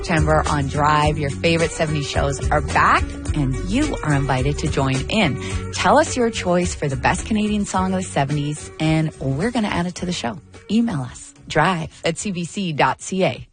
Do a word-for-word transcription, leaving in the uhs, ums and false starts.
September on Drive. Your favorite seventies shows are back, and you are invited to join in. Tell us your choice for the best Canadian song of the seventies, and we're going to add it to the show. Email us, drive at c b c dot c a.